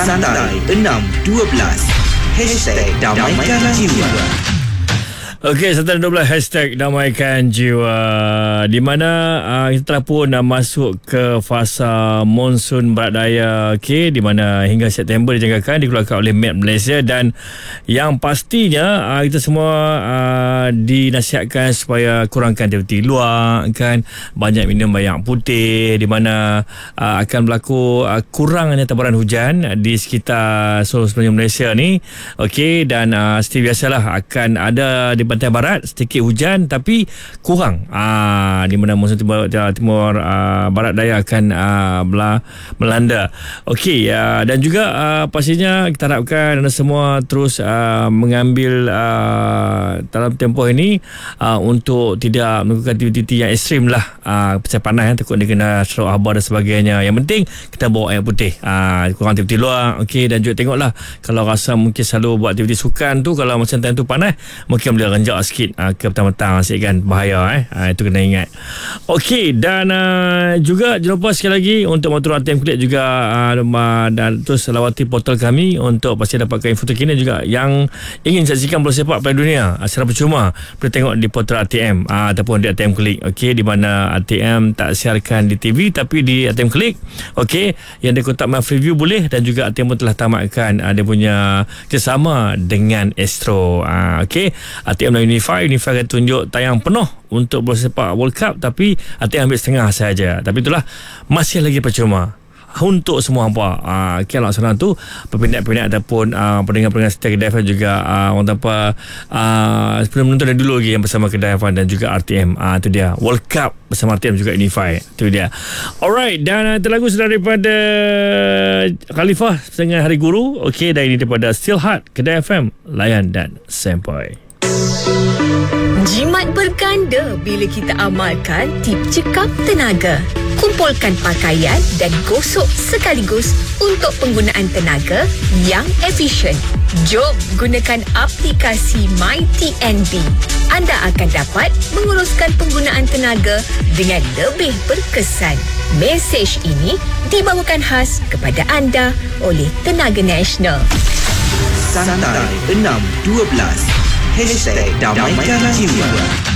Santai 612 #Damaikan Jiwa. Okey, Santai 12 #Damaikan Jiwa. Di mana kita telah pun masuk ke fasa monsun barat daya, okey, di mana hingga September dijangkakan dikeluarkan oleh Met Malaysia, dan yang pastinya kita semua dinasihatkan supaya kurangkan aktiviti luar kan, banyak minum banyak putih, di mana akan berlaku kurangnya tabaran hujan di sekitar seluruh semenanjung Malaysia ni. Okey, dan seperti biasalah akan ada di pantai barat sedikit hujan tapi kurang, di mana monsun timur barat daya akan melanda. Okey, dan juga pastinya kita harapkan anda semua terus mengambil dalam tempoh ini untuk tidak melakukan aktiviti yang ekstrim lah, pasal panas takut dia kena stroke habar dan sebagainya. Yang penting kita bawa air putih, kurang aktiviti luar. Okey, dan juga tengoklah kalau rasa mungkin selalu buat aktiviti sukan tu, kalau macam time tu panas mungkin boleh renjak sikit ke petang-petang sikit kan, bahaya itu kena ingat. Okey, dan juga jangan lupa sekali lagi untuk motor ATM Klik juga, dan terus lawati portal kami untuk pasti dapatkan info terkini. Juga yang ingin saksikan bola sepak Piala Dunia secara percuma boleh tengok di portal ATM ataupun di ATM Klik. Okey, di mana ATM tak siarkan di TV tapi di ATM Klik. Okey, yang dia kontak My Freeview boleh, dan juga ATM pun telah tamatkan dia punya kerjasama dengan Astro. Okey, ATM dan Unify akan tunjuk tayang penuh untuk bola sepak World Cup, tapi ATM ambil setengah saja. Tapi itulah masih lagi percuma untuk semua hampa. Kalau sana tu peminat-peminat ataupun pendengar-pendengar setia Kedai FM juga orang tanpa sebelum menonton dari dulu lagi yang bersama Kedai FM dan juga RTM. Itu dia World Cup bersama RTM juga Unify. Itu dia. Alright, dan itu lagu sudah daripada Khalifah Setengah Hari Guru. Okey, dan ini daripada Still Heart Kedai FM, layan dan sampai. Jimat berganda bila kita amalkan tip cekap tenaga. Kumpulkan pakaian dan gosok sekaligus untuk penggunaan tenaga yang efisien. Jom gunakan aplikasi MyTNB. Anda akan dapat menguruskan penggunaan tenaga dengan lebih berkesan. Mesej ini dibawakan khas kepada anda oleh Tenaga Nasional. Santai 612 #Damaikan Jiwa.